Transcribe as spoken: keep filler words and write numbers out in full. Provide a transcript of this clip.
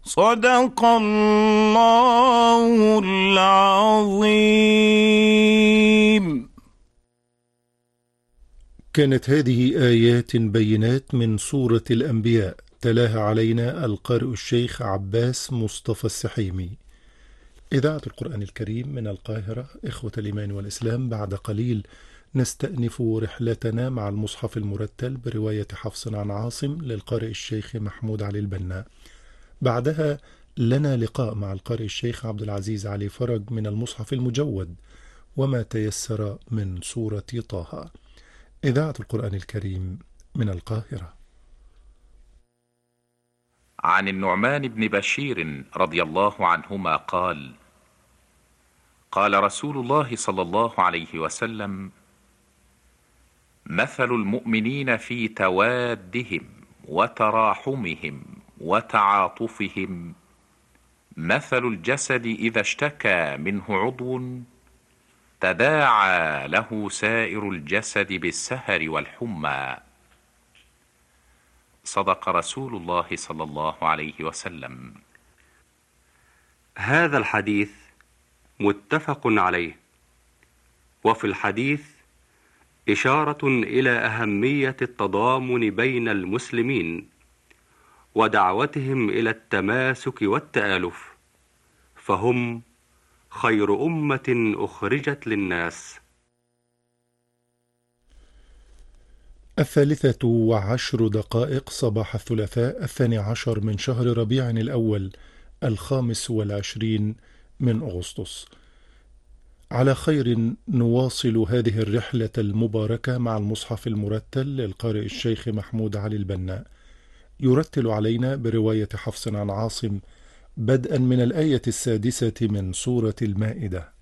صدق الله العظيم. كانت هذه آيات بينات من سورة الأنبياء، تلاها علينا القارئ الشيخ عباس مصطفى السحيمي. إذاعة القرآن الكريم من القاهرة. إخوة الإيمان والإسلام، بعد قليل نستأنف رحلتنا مع المصحف المرتل برواية حفص عن عاصم للقارئ الشيخ محمود علي البنا. بعدها لنا لقاء مع القارئ الشيخ عبد العزيز علي فرج من المصحف المجود وما تيسر من سورة طه. إذاعة القرآن الكريم من القاهرة. عن النعمان بن بشير رضي الله عنهما قال: قال رسول الله صلى الله عليه وسلم: مثل المؤمنين في توادهم وتراحمهم وتعاطفهم مثل الجسد إذا اشتكى منه عضو تداعى له سائر الجسد بالسهر والحمى. صدق رسول الله صلى الله عليه وسلم. هذا الحديث متفق عليه، وفي الحديث إشارة إلى أهمية التضامن بين المسلمين ودعوتهم إلى التماسك والتآلف، فهم خير أمة أخرجت للناس. الثالثة وعشر دقائق صباح الثلاثاء الثاني عشر من شهر ربيع الأول الخامس والعشرين من أغسطس. على خير نواصل هذه الرحلة المباركة مع المصحف المرتل للقارئ الشيخ محمود علي البنا، يرتل علينا برواية حفص عن عاصم بدءا من الآية السادسة من سورة المائدة.